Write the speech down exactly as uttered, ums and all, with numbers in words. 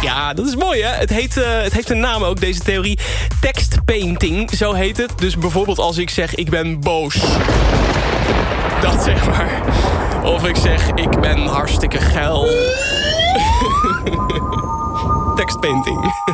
Ja, dat is mooi, hè? Het, heet, uh, het heeft een naam ook, deze theorie. Tekstpainting, zo heet het. Dus bijvoorbeeld als ik zeg, ik ben boos. Dat zeg maar. Of ik zeg, ik ben hartstikke geil. Tekstpainting.